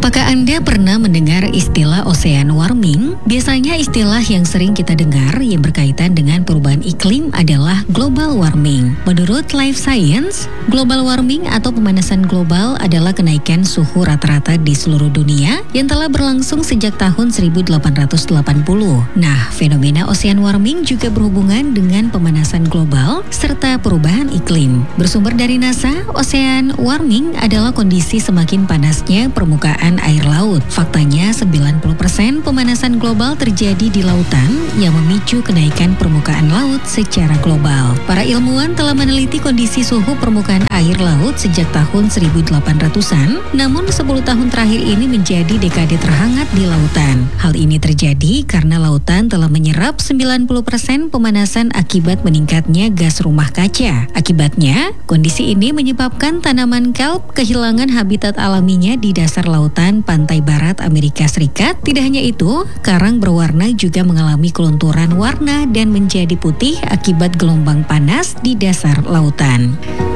Apakah Anda pernah mendengar istilah ocean warming? Biasanya istilah yang sering kita dengar yang berkaitan dengan perubahan iklim adalah global warming. Menurut Life Science, global warming atau pemanasan global adalah kenaikan suhu rata-rata di seluruh dunia yang telah berlangsung sejak tahun 1880. Nah, fenomena ocean warming juga berhubungan dengan pemanasan global serta perubahan iklim. Bersumber dari NASA, ocean warming adalah kondisi semakin panasnya permukaan air laut. Faktanya 90% pemanasan global terjadi di lautan yang memicu kenaikan permukaan laut secara global. Para ilmuwan telah meneliti kondisi suhu permukaan air laut sejak tahun 1800-an, namun 10 tahun terakhir ini menjadi dekade terhangat di lautan. Hal ini terjadi karena lautan telah menyerap 90% pemanasan akibat meningkatnya gas rumah kaca. Akibatnya, kondisi ini menyebabkan tanaman kelp kehilangan habitat alaminya di dasar lautan pantai barat Amerika Serikat. Tidak hanya itu, karang berwarna juga mengalami kelunturan warna dan menjadi putih akibat gelombang panas di dasar lautan.